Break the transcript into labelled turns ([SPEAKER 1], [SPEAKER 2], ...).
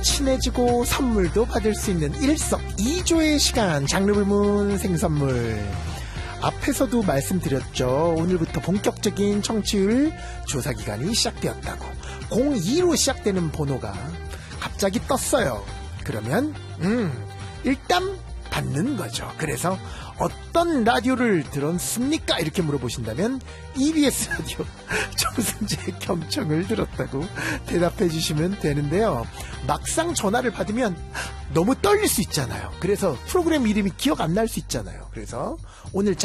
[SPEAKER 1] 친해지고 선물도 받을 수 있는 일석이조의 시간, 장르불문 생선물. 앞에서도 말씀드렸죠. 오늘부터 본격적인 청취율 조사기간이 시작되었다고. 02로 시작되는 번호가 갑자기 떴어요. 그러면 일단 받는 거죠. 그래서 어떤 라디오를 들었습니까? 이렇게 물어보신다면 EBS 라디오 정승재 경청을 들었다고 대답해 주시면 되는데요. 막상 전화를 받으면 너무 떨릴 수 있잖아요. 그래서 프로그램 이름이 기억 안 날 수 있잖아요. 그래서 오늘